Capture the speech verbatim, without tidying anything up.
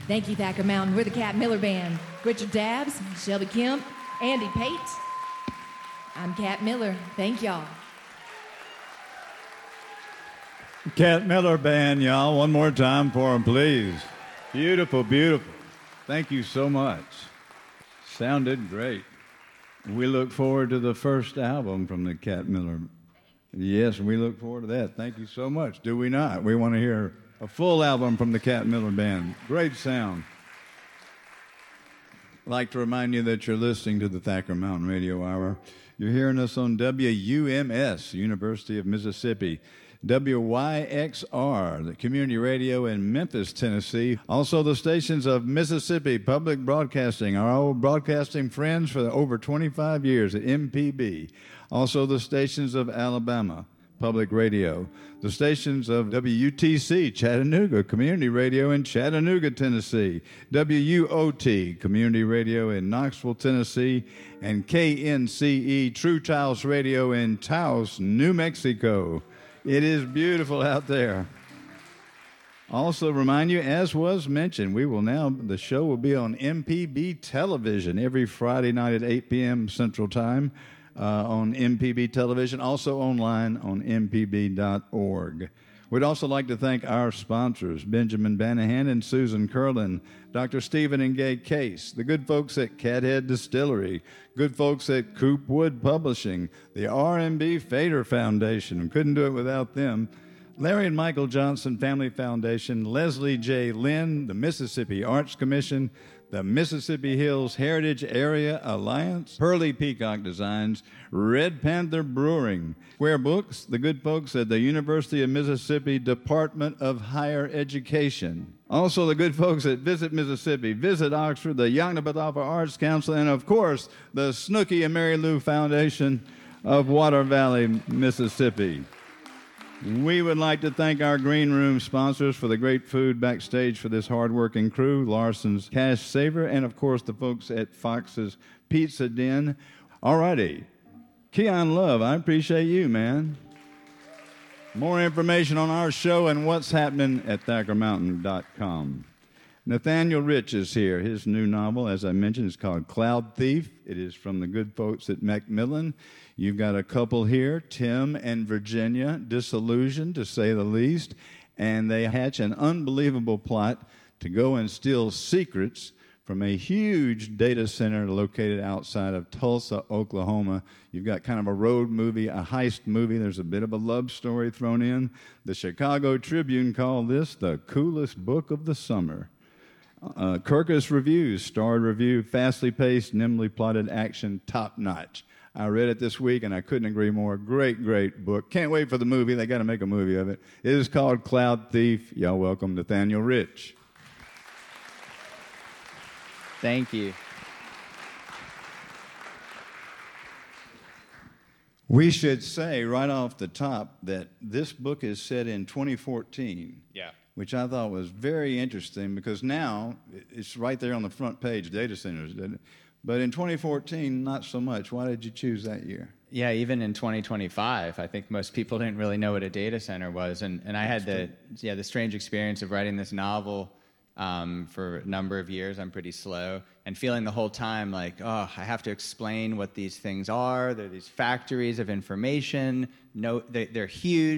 Thank you, Thacker Mountain. We're the Cat Miller Band. Richard Dabbs, Shelby Kemp, Andy Pate. I'm Cat Miller. Thank y'all. Cat Miller Band, y'all. One more time for them, please. Beautiful, beautiful. Thank you so much. Sounded great. We look forward to the first album from the Cat Miller. Yes, we look forward to that. Thank you so much. Do we not? We want to hear a full album from the Cat Miller Band. Great sound. I'd like to remind you that you're listening to the Thacker Mountain Radio Hour. You're hearing us on W U M S, University of Mississippi. W Y X R, the community radio in Memphis, Tennessee. Also the stations of Mississippi Public Broadcasting, our old broadcasting friends for over twenty-five years at M P B. Also the stations of Alabama Public Radio. The stations of W U T C, Chattanooga Community Radio in Chattanooga, Tennessee. W U O T, Community Radio in Knoxville, Tennessee. And K N C E, True Taos Radio in Taos, New Mexico. It is beautiful out there. Also remind you, as was mentioned, we will now, the show will be on M P B television every Friday night at eight p.m. Central Time uh, on M P B television, also online on m p b dot org. We'd also like to thank our sponsors, Benjamin Banahan and Susan Curlin, Doctor Stephen and Gay Case, the good folks at Cathead Distillery, good folks at Coop Wood Publishing, the R and B Fader Foundation, couldn't do it without them, Larry and Michael Johnson Family Foundation, Leslie J. Lynn, the Mississippi Arts Commission, the Mississippi Hills Heritage Area Alliance, Pearly Peacock Designs, Red Panther Brewing, Square Books, the good folks at the University of Mississippi Department of Higher Education. Also the good folks at Visit Mississippi, Visit Oxford, the Yoknapatawpha Arts Council, and of course, the Snooky and Mary Lou Foundation of Water Valley, Mississippi. We would like to thank our Green Room sponsors for the great food backstage for this hardworking crew, Larson's Cash Saver, and of course the folks at Fox's Pizza Den. All righty. Keon Love, I appreciate you, man. More information on our show and what's happening at thacker mountain dot com. Nathaniel Rich is here. His new novel, as I mentioned, is called Cloud Thief. It is from the good folks at Macmillan. You've got a couple here, Tim and Virginia, disillusioned to say the least, and they hatch an unbelievable plot to go and steal secrets from a huge data center located outside of Tulsa, Oklahoma. You've got kind of a road movie, a heist movie. There's a bit of a love story thrown in. The Chicago Tribune called this the coolest book of the summer. Uh, Kirkus Reviews, starred review, fastly paced, nimbly plotted action, top notch. I read it this week, and I couldn't agree more. Great, great book. Can't wait for the movie. They got to make a movie of it. It is called Cloud Thief. Y'all welcome Nathaniel Rich. Thank you. We should say right off the top that this book is set in twenty fourteen. Yeah. Which I thought was very interesting because now it's right there on the front page, data centers. But in twenty fourteen, not so much. Why did you choose that year? Yeah, even in twenty twenty-five, I think most people didn't really know what a data center was. And, and I had the, yeah, the strange experience of writing this novel um, for a number of years. I'm pretty slow. And feeling the whole time like, oh, I have to explain what these things are. They're these factories of information. No, they, they're huge.